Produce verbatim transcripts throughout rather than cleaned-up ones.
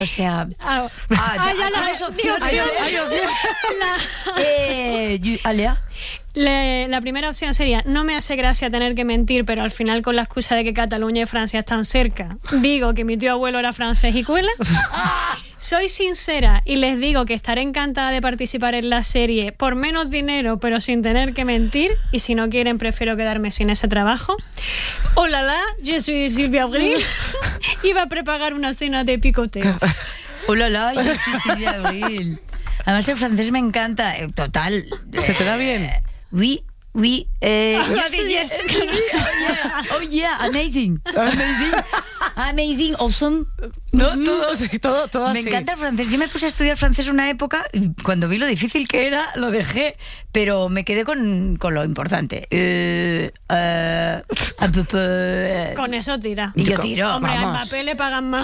O sea... Ah, ah, ah, ya la ¿tienes opciones? opción. Ay, Dios mío. La, Eh, you- Alea. le- la primera opción sería: no me hace gracia tener que mentir, pero al final, con la excusa de que Cataluña y Francia están cerca, digo que mi tío abuelo era francés y cuela. Soy sincera y les digo que estaré encantada de participar en la serie por menos dinero, pero sin tener que mentir. Y si no quieren, prefiero quedarme sin ese trabajo. Oh la la, yo soy Silvia Abril. Iba a preparar una cena de picoteo. Hola, la, yo soy Silvia Abril. Además, el francés me encanta. Eh, Total. ¿Se te da bien? Eh, oui, oui. Eh, Ah, yo ya estudié- dices. sí, oh, yeah, oh, yeah, amazing. Amazing. Amazing, awesome. No, todo. Sí, todo, todo Me así. encanta el francés. Yo me puse a estudiar francés una época y cuando vi lo difícil que era, lo dejé, pero me quedé con, con lo importante. Eh, eh, un peu, peu, Con eso tira. y yo tiro. Hombre, al vamos. Mbappé le pagan más.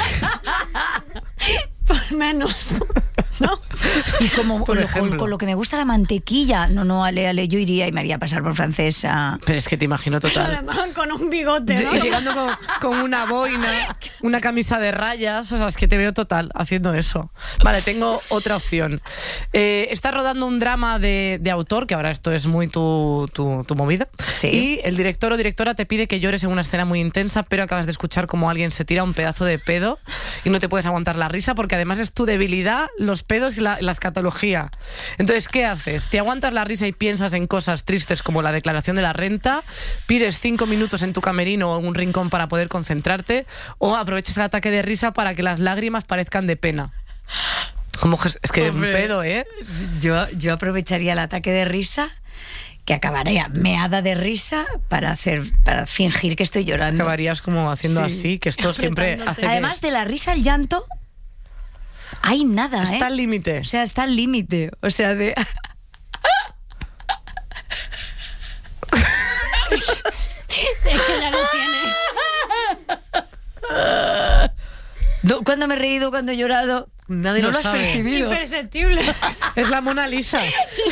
Por menos. ¿No? Y como Por lo- ejemplo. con, con lo que me gusta la mantequilla. No, no, ale, ale, yo iría y me haría pasar por francesa. Pero es que te imagino total. Además, con un bigote, Lle- ¿no? Llegando con, con una boina, una camisa de rayas, o sea, es que te veo total haciendo eso. Vale, tengo otra opción. Eh, estás rodando un drama de, de autor, que ahora esto es muy tu, tu, tu movida, Sí. y el director o directora te pide que llores en una escena muy intensa, pero acabas de escuchar como alguien se tira un pedazo de pedo y no te puedes aguantar la risa porque además es tu debilidad, los pedos y la, la escatología. Entonces, ¿qué haces? ¿Te aguantas la risa y piensas en cosas tristes como la declaración de la renta? ¿Pides cinco minutos en tu camerino o en un rincón para poder concentrarte? ¿O aprovechas el ataque de risa para que las lágrimas parezcan de pena? Como ges- es que Hombre. un pedo, ¿eh? Yo, yo aprovecharía el ataque de risa, que acabaría meada de risa, para hacer para fingir que estoy llorando. Acabarías como haciendo Sí. así, que esto siempre Apretándote. hace que... Además de la risa, el llanto, hay nada, ¿eh? Está al límite. O sea, está al límite. O sea, de... Es que ya lo tiene. Do- ¿Cuándo me he reído? ¿Cuándo he llorado? Nadie no lo lo has sabe. percibido. Imperceptible. Es la Mona Lisa.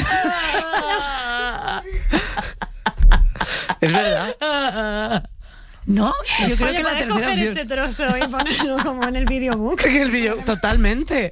Es verdad. ¿No? Yo creo Oye, que la ¿puedes tercera coger opción... este trozo y ponerlo como en el videobook? En el vídeo, totalmente.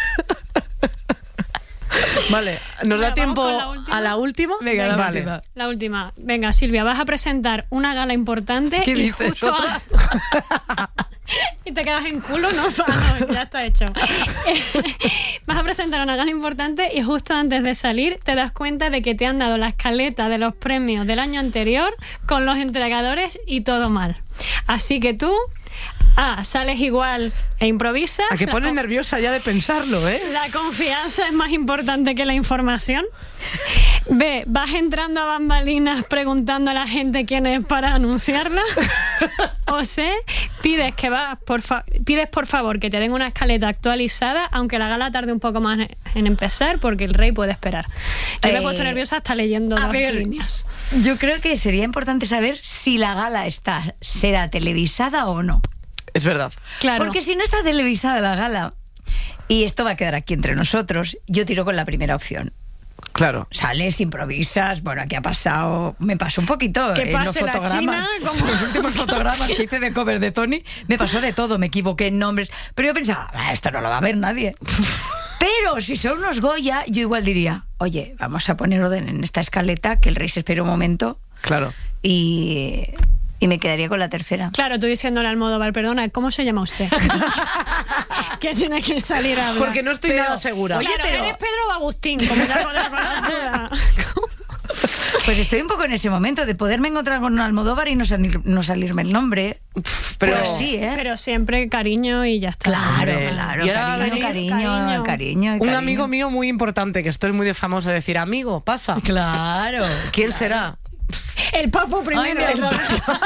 Vale, ¿nos da Bueno, tiempo vamos con la última. a la última? Venga, la vale. última. La última. Venga, Silvia, vas a presentar una gala importante ¿Qué y dices? justo a- y te quedas en culo, ¿no? Ah, no, ya está hecho. Vas a presentar una gala importante y justo antes de salir te das cuenta de que te han dado la escaleta de los premios del año anterior con los entregadores y todo mal. Así que tú, A, sales igual e improvisas. A que La pone con- nerviosa ya de pensarlo, ¿eh? La confianza es más importante que la información. B, vas entrando a bambalinas preguntando a la gente quién es para anunciarla. O C, pides que vas por fa- pides por favor que te den una escaleta actualizada, aunque la gala tarde un poco más en empezar, porque el rey puede esperar. Yo me he Eh, puesto nerviosa hasta leyendo a dos ver. líneas. Yo creo que sería importante saber si la gala está, será televisada o no. Es verdad. Claro. Porque si no está televisada la gala, y esto va a quedar aquí entre nosotros, yo tiro con la primera opción. Claro. Sales, improvisas, bueno, aquí ha pasado, me pasó un poquito Que en los pase la fotogramas, China, como- los últimos fotogramas que hice de cover de Tony, me pasó de todo, me equivoqué en nombres, pero yo pensaba, "Ah, esto no lo va a ver nadie". Pero si son unos Goya, yo igual diría, oye, vamos a poner orden en esta escaleta, que el rey se espere un momento, Claro. y, y me quedaría con la tercera. Claro, tú diciéndole al Almodóvar, perdona, ¿cómo se llama usted? Que tiene que salir a hablar. Porque no estoy Pero- nada segura. Oye, Claro, pero- eres Pedro Agustín, como te hago de la Pues estoy un poco en ese momento de poderme encontrar con un Almodóvar y no, salir- no salirme el nombre. pero- Pues sí, ¿eh? Pero siempre cariño y ya está. Claro, Hombre. claro, Y ahora va a cariño, venir- cariño, Cariño. cariño, Un cariño. amigo mío muy importante, que estoy muy de famoso de decir, amigo, pasa. Claro. ¿Quién será? El papo primero. Ay, no.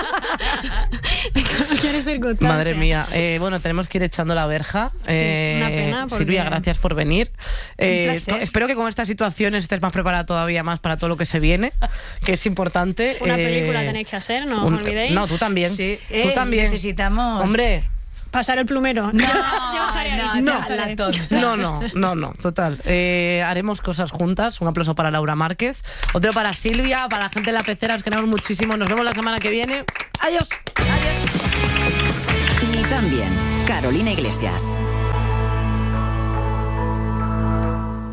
Quiere circunstancia. Madre mía. Eh, bueno, tenemos que ir echando la verja. Eh, una pena, porque- Silvia, gracias por venir. Eh, placer. co- espero que con estas situaciones estés más preparada todavía más para todo lo que se viene, que es importante. Una Eh, película tenéis que hacer, no os un- olvidéis. No, tú también. Sí. Tú Eh, también. necesitamos- Hombre. Pasar el plumero. No, Yo estaré ahí, no, yo no, estaré la ahí. tonta. No, no, no, no, total. Eh, haremos cosas juntas. Un aplauso para Laura Márquez. Otro para Silvia, para la gente de la pecera. Os queremos muchísimo. Nos vemos la semana que viene. Adiós. Ni tan bien. Carolina Iglesias.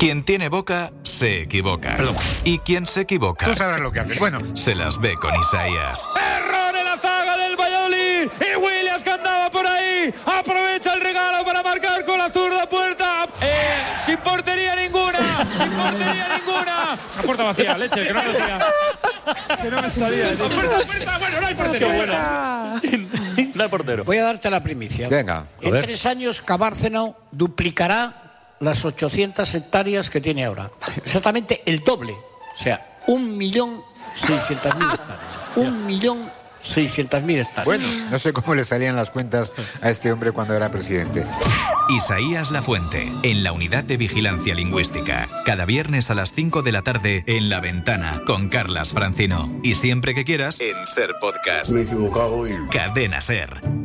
Quien tiene boca, se equivoca. Perdón. Y quien se equivoca... Tú sabrás lo que haces. Bueno. Se las ve con Isaías. ¡Error en la zaga del Valladolid! Y Williams, que andaba por ahí, aprovecha el regalo para marcar con la zurda puerta. Eh, sin portería ninguna, sin portería ninguna. Esa puerta vacía, leche, que no me salía. Que no me salía. Esa puerta, puerta, bueno, no hay portero. Qué bueno. No hay portero. Voy a darte la primicia. Venga. En tres años, Cabárceno duplicará las ochocientas hectáreas que tiene ahora. Exactamente el doble. O sea, un millón seiscientas mil hectáreas. Un millón seiscientas mil hectáreas. Bueno, no sé cómo le salían las cuentas a este hombre cuando era presidente. Isaías Lafuente, en la Unidad de Vigilancia Lingüística. Cada viernes a las cinco de la tarde en La Ventana, con Carlas Francino. Y siempre que quieras, en Ser Podcast. Me he equivocado y... Cadena Ser.